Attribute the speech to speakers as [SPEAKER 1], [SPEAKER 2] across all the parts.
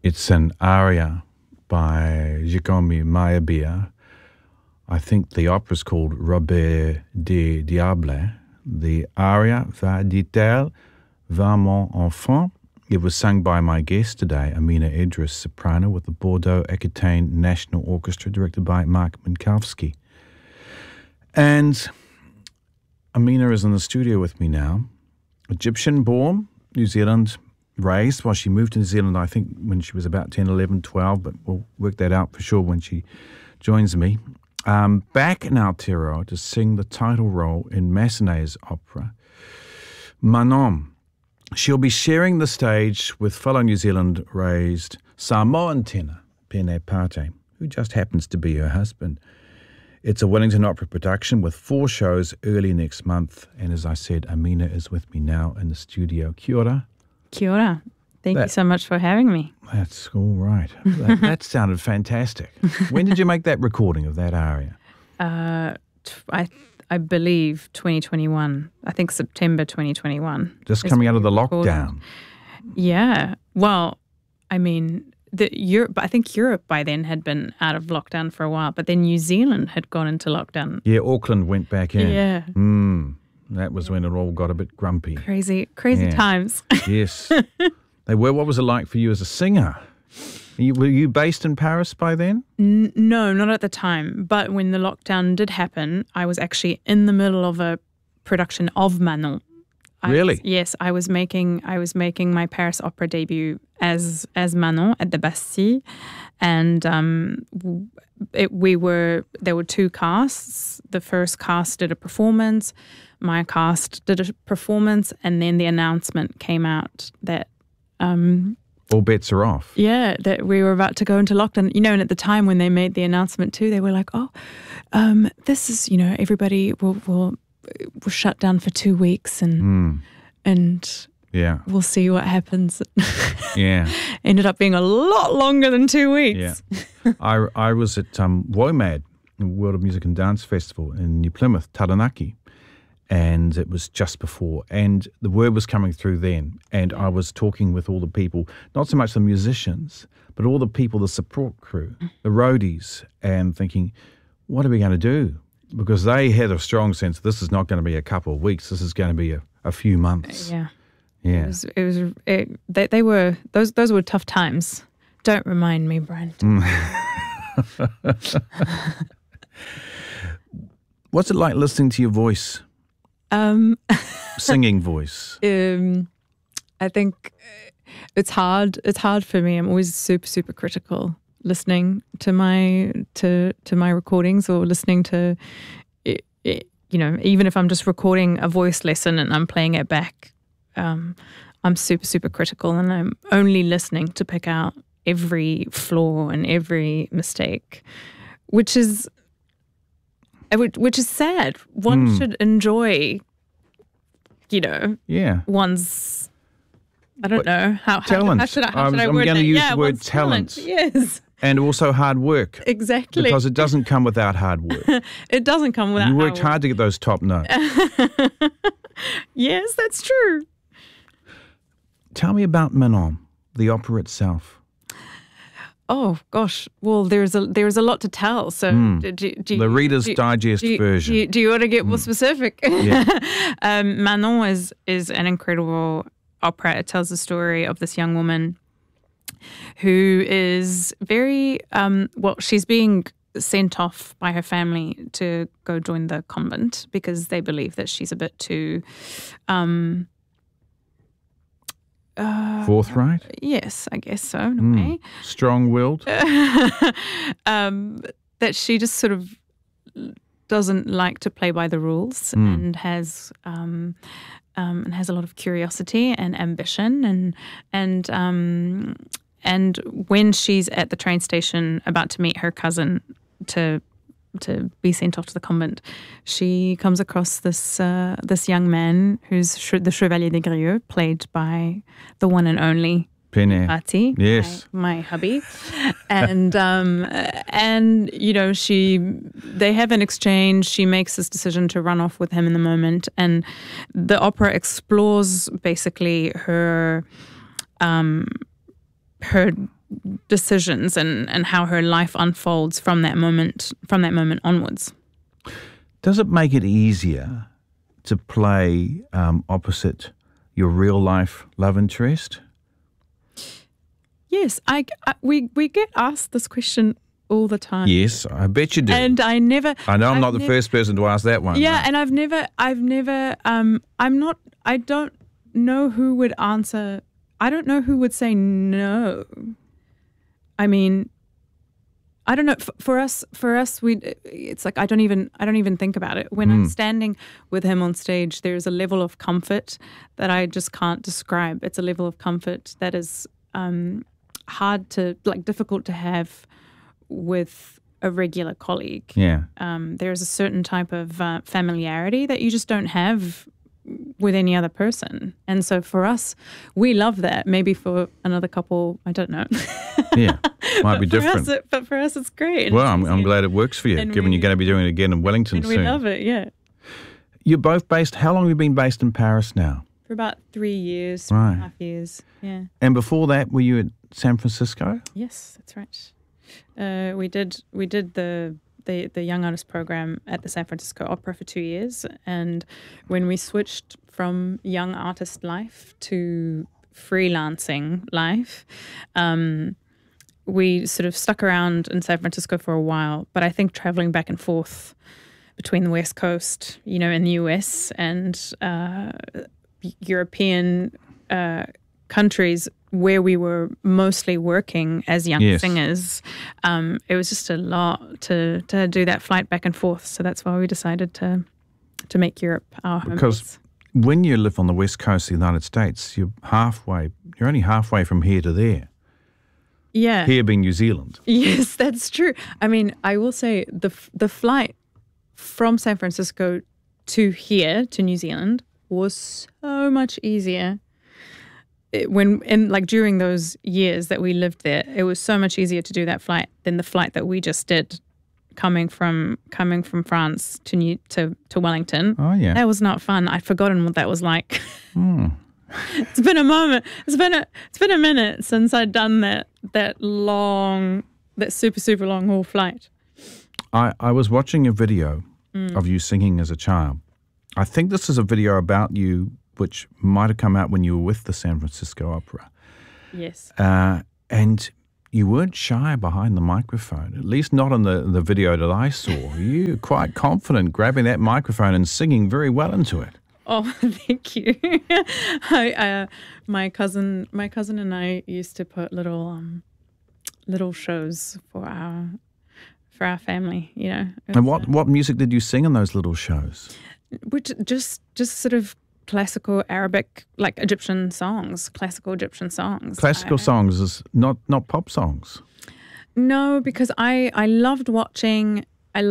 [SPEAKER 1] It's an aria by Giacomo Meyerbeer. I think the opera's called Robert de Diable. The aria Va dit-elle, va mon enfant. It was sung by my guest today, Amina Idris, soprano, with the Bordeaux Aquitaine National Orchestra, directed by Mark Minkowski. And Amina is in the studio with me now. Egyptian-born, New Zealand raised. Well, she moved to New Zealand, I think, when she was about 10, 11, 12, but we'll work that out for sure when she joins me. Back in Aotearoa to sing the title role in Massenet's opera, Manon. She'll be sharing the stage with fellow New Zealand-raised Samoan tenor, Pene Pate, who just happens to be her husband. It's a Wellington Opera production with 4 shows early next month. And as I said, Amina is with me now in the studio. Kia ora.
[SPEAKER 2] Kia ora. Thank you so much for having me.
[SPEAKER 1] That's all right. That sounded fantastic. When did you make that recording of that aria?
[SPEAKER 2] I believe 2021. I think September 2021.
[SPEAKER 1] Just coming out of the lockdown.
[SPEAKER 2] Yeah. Well, I mean, I think Europe by then had been out of lockdown for a while, but then New Zealand had gone into lockdown.
[SPEAKER 1] Yeah, Auckland went back in.
[SPEAKER 2] Yeah.
[SPEAKER 1] That was when it all got a bit grumpy.
[SPEAKER 2] Crazy times.
[SPEAKER 1] Yes. They were. What was it like for you as a singer? Were you based in Paris by then?
[SPEAKER 2] No, not at the time. But when the lockdown did happen, I was actually in the middle of a production of Manon.
[SPEAKER 1] Really?
[SPEAKER 2] Yes, I was making my Paris opera debut as Manon at the Bastille, and there were 2 casts. The first cast did a performance, my cast did a performance, and then the announcement came out that
[SPEAKER 1] all bets are off.
[SPEAKER 2] Yeah, that we were about to go into lockdown. And at the time when they made the announcement too, they were like, this is, everybody will shut down for 2 weeks and
[SPEAKER 1] yeah,
[SPEAKER 2] we'll see what happens.
[SPEAKER 1] Yeah.
[SPEAKER 2] Ended up being a lot longer than 2 weeks.
[SPEAKER 1] Yeah. I was at WOMAD, World of Music and Dance Festival in New Plymouth, Taranaki. And it was just before, and the word was coming through then, and I was talking with all the people, not so much the musicians, but all the people, the support crew, the roadies, and thinking, what are we going to do? Because they had a strong sense this is not going to be a couple of weeks, this is going to be a few months.
[SPEAKER 2] Yeah.
[SPEAKER 1] Yeah.
[SPEAKER 2] Those were tough times. Don't remind me, Brent.
[SPEAKER 1] What's it like listening to your voice? Singing voice.
[SPEAKER 2] I think it's hard. It's hard for me. I'm always super, super critical listening to my recordings, or listening to, even if I'm just recording a voice lesson and I'm playing it back, I'm super, super critical, and I'm only listening to pick out every flaw and every mistake, which is sad. One should enjoy, one's, I don't know, how should I word
[SPEAKER 1] I'm going to use the word
[SPEAKER 2] talent. Yes.
[SPEAKER 1] And also hard work.
[SPEAKER 2] Exactly.
[SPEAKER 1] Because it doesn't come without hard work.
[SPEAKER 2] It doesn't come without hard work.
[SPEAKER 1] You worked hard to get those top notes.
[SPEAKER 2] Yes, that's true.
[SPEAKER 1] Tell me about Manon, the opera itself.
[SPEAKER 2] Oh gosh, well there's a lot to tell. So
[SPEAKER 1] the Reader's Digest version.
[SPEAKER 2] Do you want to get more specific?
[SPEAKER 1] Yeah.
[SPEAKER 2] Manon is an incredible opera. It tells the story of this young woman who is very she's being sent off by her family to go join the convent because they believe that she's a bit too
[SPEAKER 1] forthright?
[SPEAKER 2] Yes, I guess so, in a way.
[SPEAKER 1] Strong-willed?
[SPEAKER 2] That she just sort of doesn't like to play by the rules and has a lot of curiosity and ambition, and when she's at the train station about to meet her cousin to be sent off to the convent, she comes across this young man who's the Chevalier des Grieux, played by the one and only
[SPEAKER 1] Pene
[SPEAKER 2] Pate,
[SPEAKER 1] yes,
[SPEAKER 2] my hubby, and they have an exchange. She makes this decision to run off with him in the moment, and the opera explores basically her decisions and how her life unfolds from that moment onwards.
[SPEAKER 1] Does it make it easier to play opposite your real life love interest?
[SPEAKER 2] Yes, we get asked this question all the time.
[SPEAKER 1] Yes, I bet you do.
[SPEAKER 2] And I know
[SPEAKER 1] I'm not the first person to ask that one.
[SPEAKER 2] Yeah,
[SPEAKER 1] no.
[SPEAKER 2] and I don't know who would answer. I don't know who would say no. I mean, I don't know. For us, it's like I don't even think about it. When I'm standing with him on stage, there's a level of comfort that I just can't describe. It's a level of comfort that is difficult to have with a regular colleague.
[SPEAKER 1] Yeah.
[SPEAKER 2] There's a certain type of familiarity that you just don't have with any other person. And so for us, we love that. Maybe for another couple, I don't know.
[SPEAKER 1] Yeah, might be different.
[SPEAKER 2] But for us, it's great.
[SPEAKER 1] Well, I'm glad it works for you, given you're going to be doing it again in Wellington
[SPEAKER 2] and
[SPEAKER 1] soon.
[SPEAKER 2] We love it, yeah.
[SPEAKER 1] You're both based, how long have you been based in Paris now?
[SPEAKER 2] For about 3 years,
[SPEAKER 1] Right.
[SPEAKER 2] 3.5 years, yeah.
[SPEAKER 1] And before that, were you at San Francisco?
[SPEAKER 2] Yes, that's right. We did the Young Artist Program at the San Francisco Opera for 2 years, and when we switched from young artist life to freelancing life, we sort of stuck around in San Francisco for a while. But I think traveling back and forth between the West Coast, in the US and European countries where we were mostly working as young singers, it was just a lot to do that flight back and forth. So that's why we decided to make Europe our home
[SPEAKER 1] Because
[SPEAKER 2] base.
[SPEAKER 1] when you live on the west coast of the United States, you're only halfway from here to there.
[SPEAKER 2] Yeah.
[SPEAKER 1] Here being New Zealand.
[SPEAKER 2] Yes, that's true. I mean, I will say the flight from San Francisco to here, to New Zealand, was so much easier. During those years that we lived there, it was so much easier to do that flight than the flight that we just did coming from France to Wellington.
[SPEAKER 1] Oh yeah.
[SPEAKER 2] That was not fun. I'd forgotten what that was like. It's been a moment. It's been a minute since I'd done that super, super long haul flight.
[SPEAKER 1] I was watching a video of you singing as a child. I think this is a video about you which might have come out when you were with the San Francisco Opera.
[SPEAKER 2] Yes.
[SPEAKER 1] And you weren't shy behind the microphone, at least not in the video that I saw. You were quite confident grabbing that microphone and singing very well into it.
[SPEAKER 2] Oh, thank you. My cousin and I used to put little shows for our family,
[SPEAKER 1] And what music did you sing in those little shows?
[SPEAKER 2] Which just sort of classical Arabic, like Egyptian songs, classical Egyptian songs.
[SPEAKER 1] Classical songs is not pop songs.
[SPEAKER 2] No, because I loved watching a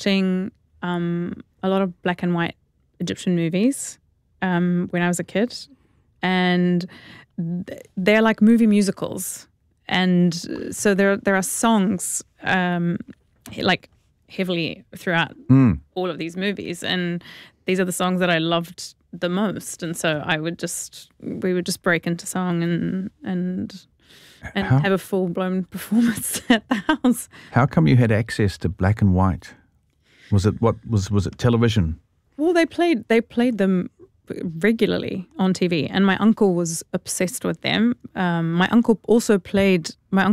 [SPEAKER 2] lot of black and white Egyptian movies when I was a kid, and they're like movie musicals, and so there are songs like heavily throughout all of these movies, and these are the songs that I loved the most, and so we would just break into song and have a full-blown performance at the house.
[SPEAKER 1] How come you had access to black and white? Was it television?
[SPEAKER 2] Well, they played them regularly on TV, and my uncle was obsessed with them. My uncle played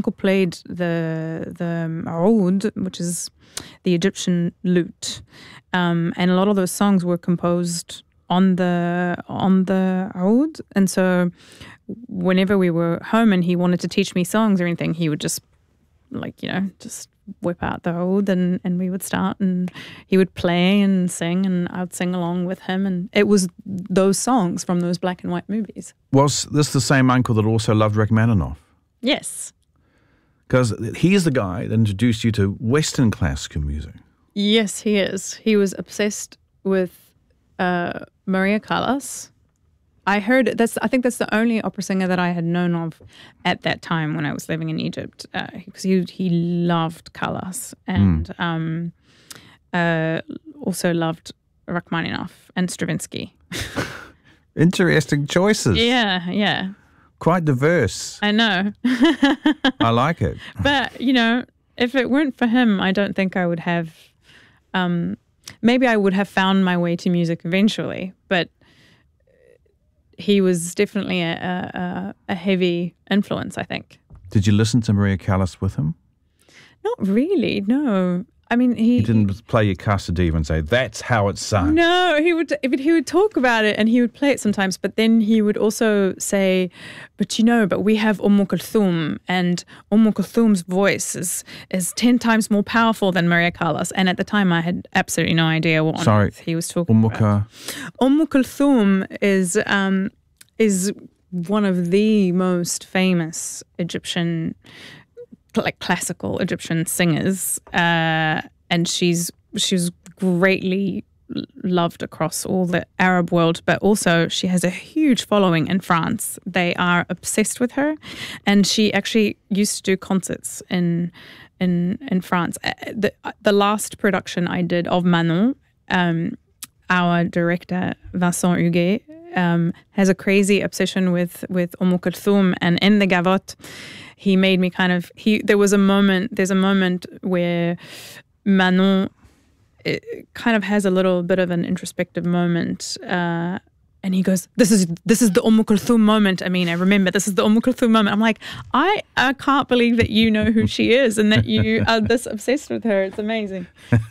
[SPEAKER 2] the oud, which is the Egyptian lute, and a lot of those songs were composed on the oud. And so whenever we were home and he wanted to teach me songs or anything, he would just just whip out the oud and we would start, and he would play and sing, and I'd sing along with him, and it was those songs from those black and white movies. Was
[SPEAKER 1] this the same uncle that also loved Rachmaninoff?
[SPEAKER 2] Yes.
[SPEAKER 1] Because he's the guy that introduced you to Western classical music.
[SPEAKER 2] Yes, he is. He was obsessed with Maria Callas. I think that's the only opera singer that I had known of at that time when I was living in Egypt, because he loved Callas and also loved Rachmaninoff and Stravinsky.
[SPEAKER 1] Interesting choices.
[SPEAKER 2] Yeah.
[SPEAKER 1] quite diverse.
[SPEAKER 2] I know.
[SPEAKER 1] I like it.
[SPEAKER 2] But, you know, if it weren't for him, I don't think I would have, maybe I would have found my way to music eventually, but he was definitely a heavy influence, I think.
[SPEAKER 1] Did you listen to Maria Callas with him?
[SPEAKER 2] Not really, no. I mean,
[SPEAKER 1] He didn't play your Casa Diva and say, that's how it's sung.
[SPEAKER 2] No, he would talk about it and he would play it sometimes, but then he would also say, but we have Kulthum, and Kulthum's voice is 10 times more powerful than Maria Callas. And at the time I had absolutely no idea what on earth he was talking about. Kulthum is one of the most famous Egyptian, like classical Egyptian singers, and she's greatly loved across all the Arab world, but also she has a huge following in France. They are obsessed with her, and she actually used to do concerts in France. The last production I did of Manon, our director Vincent Huguet has a crazy obsession with Kulthum, and in the Gavotte he made me there's a moment where Manon kind of has a little bit of an introspective moment, and he goes, this is the Kulthum moment. I remember this is the Kulthum moment. I'm like, I can't believe that you know who she is and that you are this obsessed with her. It's amazing.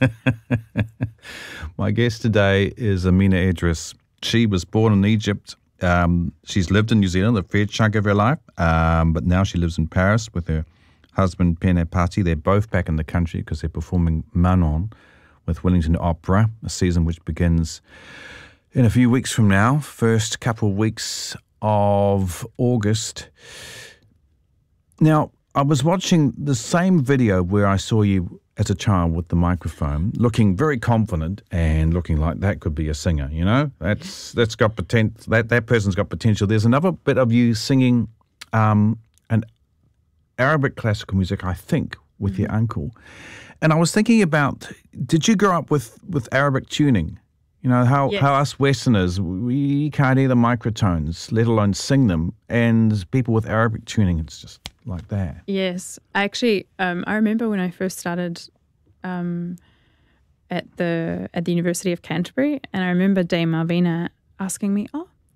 [SPEAKER 1] My guest today is Amina Idris. She was born in Egypt. She's lived in New Zealand a fair chunk of her life, but now she lives in Paris with her husband, Pene Patti. They're both back in the country because they're performing Manon with Wellington Opera, a season which begins in a few weeks from now, first couple of weeks of August. Now, I was watching the same video where I saw you as a child with the microphone, looking very confident and looking like that could be a singer, That's got potential. That person's got potential. There's another bit of you singing an Arabic classical music, I think, with your uncle. And I was thinking about, did you grow up with Arabic tuning? How us Westerners, we can't hear the microtones, let alone sing them. And people with Arabic tuning, it's just like that.
[SPEAKER 2] Yes. Actually, I remember when I first started at the University of Canterbury, and I remember Dame Malvina asking me,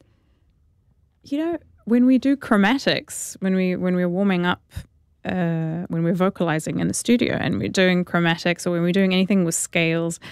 [SPEAKER 2] when we do chromatics, when we're warming up, when we're vocalizing in the studio and we're doing chromatics, or when we're doing anything with scales,